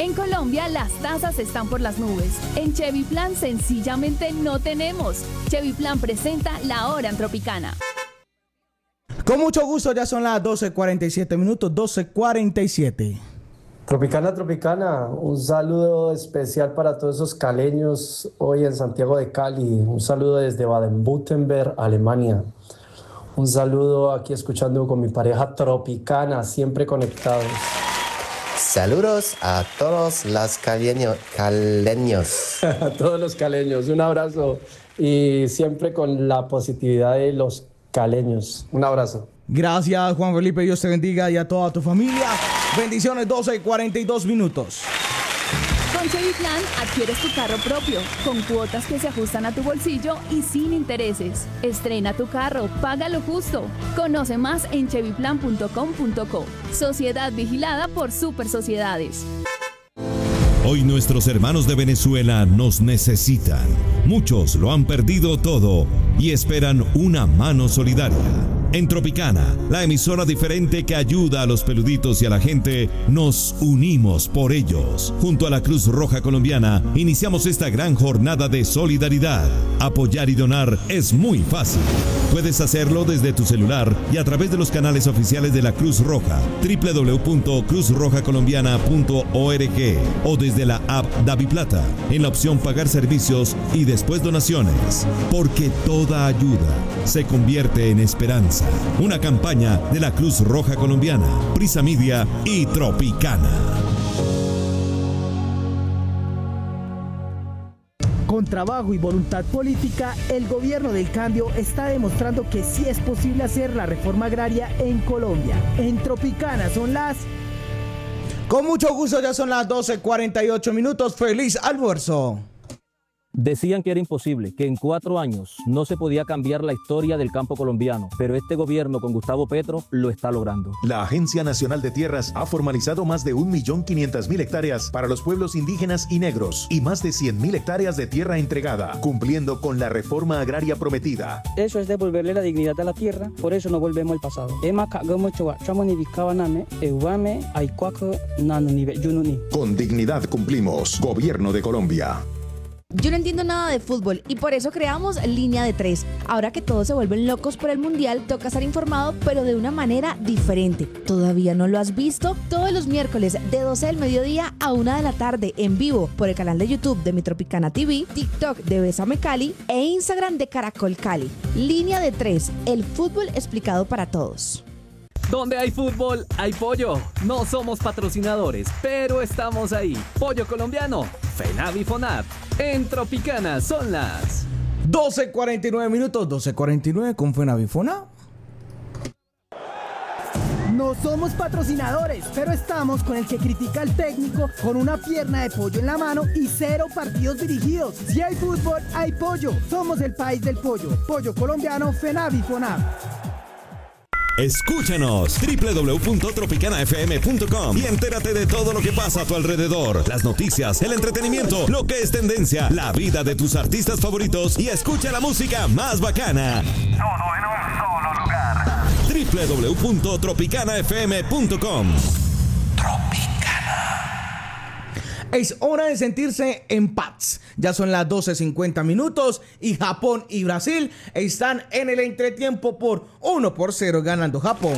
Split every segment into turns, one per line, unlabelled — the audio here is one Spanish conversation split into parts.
En Colombia las tasas están por las nubes. En Chevy Plan sencillamente no tenemos. Chevy Plan presenta La Hora en Tropicana.
Con mucho gusto, ya son las 12:47 minutos, 12:47.
Tropicana, un saludo especial para todos esos caleños hoy en Santiago de Cali. Un saludo desde Baden-Württemberg, Alemania. Un saludo aquí escuchando con mi pareja Tropicana, siempre conectados.
Saludos a todos los caleños.
A todos los caleños, un abrazo y siempre con la positividad de los caleños. Un abrazo.
Gracias, Juan Felipe, Dios te bendiga y a toda tu familia. Bendiciones, 12:42 minutos.
Con Chevy Plan adquieres tu carro propio, con cuotas que se ajustan a tu bolsillo y sin intereses. Estrena tu carro, págalo justo. Conoce más en chevyplan.com.co. Sociedad vigilada por Super Sociedades.
Hoy nuestros hermanos de Venezuela nos necesitan. Muchos lo han perdido todo y esperan una mano solidaria. En Tropicana, la emisora diferente que ayuda a los peluditos y a la gente, nos unimos por ellos. Junto a la Cruz Roja Colombiana, iniciamos esta gran jornada de solidaridad. Apoyar y donar es muy fácil. Puedes hacerlo desde tu celular y a través de los canales oficiales de la Cruz Roja, www.cruzrojacolombiana.org o desde la app DaviPlata, en la opción Pagar Servicios y después Donaciones. Porque toda ayuda se convierte en esperanza. Una campaña de la Cruz Roja Colombiana, Prisa Media y Tropicana.
Con trabajo y voluntad política, el gobierno del cambio está demostrando que sí es posible hacer la reforma agraria en Colombia. En Tropicana son las...
Con mucho gusto, ya son las 12:48 minutos. ¡Feliz almuerzo!
Decían que era imposible, que en 4 años no se podía cambiar la historia del campo colombiano, pero este gobierno con Gustavo Petro lo está logrando.
La Agencia Nacional de Tierras ha formalizado más de 1.500.000 hectáreas para los pueblos indígenas y negros y más de 100.000 hectáreas de tierra entregada, cumpliendo con la reforma agraria prometida.
Eso es devolverle la dignidad a la tierra, por eso no volvemos al pasado.
Con dignidad cumplimos. Gobierno de Colombia.
Yo no entiendo nada de fútbol y por eso creamos Línea de 3. Ahora que todos se vuelven locos por el Mundial, toca estar informado, pero de una manera diferente. ¿Todavía no lo has visto? Todos los miércoles de 12 del mediodía a 1 de la tarde en vivo por el canal de YouTube de Mi Tropicana TV, TikTok de Bésame Cali e Instagram de Caracol Cali. Línea de 3, el fútbol explicado para todos.
Donde hay fútbol, hay pollo. No somos patrocinadores, pero estamos ahí. Pollo colombiano, FENAV y FONAV. En Tropicana son las
12:49 minutos, 12:49 con FENAV y FONAV.
No somos patrocinadores, pero estamos con el que critica al técnico con una pierna de pollo en la mano y 0 partidos dirigidos. Si hay fútbol, hay pollo. Somos el país del pollo. Pollo colombiano, FENAV y FONAV.
Escúchanos www.tropicanafm.com y entérate de todo lo que pasa a tu alrededor, las noticias, el entretenimiento, lo que es tendencia, la vida de tus artistas favoritos y escucha la música más bacana.
Todo en un solo lugar.
www.tropicanafm.com.
Es hora de sentirse en paz. Ya son las 12:50 minutos y Japón y Brasil están en el entretiempo por 1-0 ganando Japón.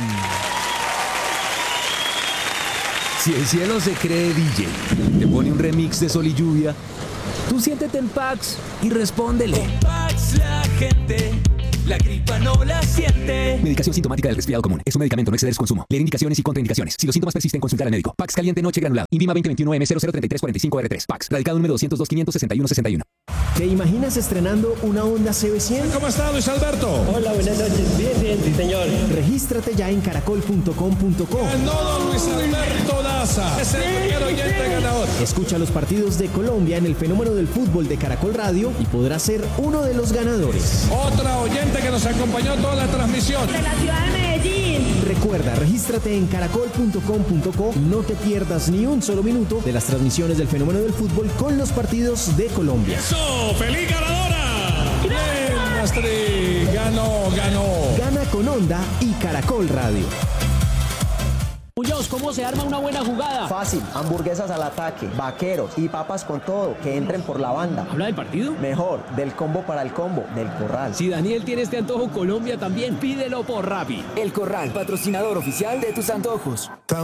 Si el cielo se cree DJ, te pone un remix de Sol y Lluvia, tú siéntete en Pax y respóndele.
En Pax la gente la gripa no la siente.
Medicación sintomática del resfriado común. Es un medicamento, no exceder su consumo. Leer indicaciones y contraindicaciones. Si los síntomas persisten, consultar al médico. Pax caliente noche granulado. INVIMA 2021M003345R3. Pax. Radicado número 202-561-61.
¿Te imaginas estrenando una Honda CB100?
¿Cómo está, Luis Alberto?
Hola, buenas noches. Bien, sí, señor. Regístrate ya en caracol.com.co.
No, Luis Alberto Daza. Es el primer oyente ganador.
Escucha los partidos de Colombia en el fenómeno del fútbol de Caracol Radio y podrás ser uno de los ganadores.
Otra oyente que nos acompañó toda la transmisión.
De la ciudad de Medellín.
Recuerda, regístrate en caracol.com.co y no te pierdas ni un solo minuto de las transmisiones del fenómeno del fútbol con los partidos de Colombia.
¡Eso! ¡Feliz ganadora! ¡Bien, Astrid! ¡Ganó!
Gana con Honda y Caracol Radio.
Muñoz, ¿cómo se arma una buena jugada?
Fácil, hamburguesas al ataque, vaqueros y papas con todo, que entren por la banda.
¿Habla del partido?
Mejor, del combo para el combo, del Corral.
Si Daniel tiene este antojo, Colombia también, pídelo por Rappi.
El Corral, patrocinador oficial de tus antojos.